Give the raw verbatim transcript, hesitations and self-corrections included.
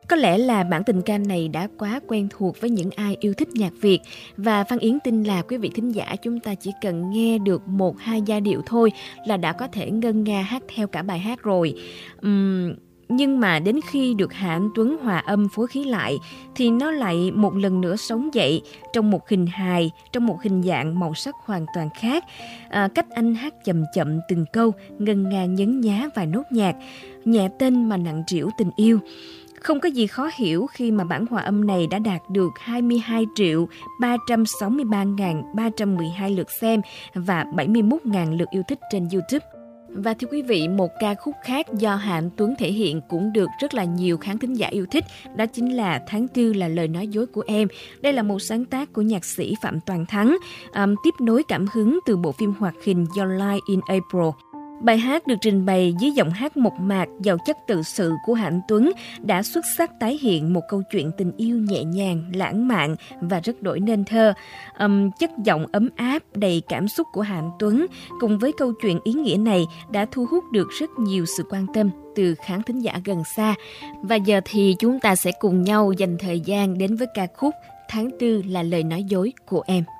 Có lẽ là bản tình ca này đã quá quen thuộc với những ai yêu thích nhạc Việt, và Phan Yến tin là quý vị thính giả chúng ta chỉ cần nghe được một hai giai điệu thôi là đã có thể ngân nga hát theo cả bài hát rồi. Uhm, nhưng mà đến khi được Hà Anh Tuấn hòa âm phối khí lại thì nó lại một lần nữa sống dậy trong một hình hài, trong một hình dạng màu sắc hoàn toàn khác. À, cách anh hát chậm chậm từng câu, ngân nga nhấn nhá vài nốt nhạc, nhẹ tên mà nặng trĩu tình yêu. Không có gì khó hiểu khi mà bản hòa âm này đã đạt được hai mươi hai triệu ba trăm sáu mươi ba nghìn ba trăm mười hai lượt xem và bảy mươi mốt nghìn lượt yêu thích trên YouTube. Và thưa quý vị, một ca khúc khác do Hà Anh Tuấn thể hiện cũng được rất là nhiều khán thính giả yêu thích, đó chính là Tháng Tư là lời nói dối của em. Đây là một sáng tác của nhạc sĩ Phạm Toàn Thắng, um, tiếp nối cảm hứng từ bộ phim hoạt hình Your Lie in April. Bài hát được trình bày dưới giọng hát mộc mạc, giàu chất tự sự của Hà Anh Tuấn đã xuất sắc tái hiện một câu chuyện tình yêu nhẹ nhàng, lãng mạn và rất đổi nên thơ. Um, chất giọng ấm áp, đầy cảm xúc của Hà Anh Tuấn cùng với câu chuyện ý nghĩa này đã thu hút được rất nhiều sự quan tâm từ khán thính giả gần xa. Và giờ thì chúng ta sẽ cùng nhau dành thời gian đến với ca khúc Tháng Tư là lời nói dối của em.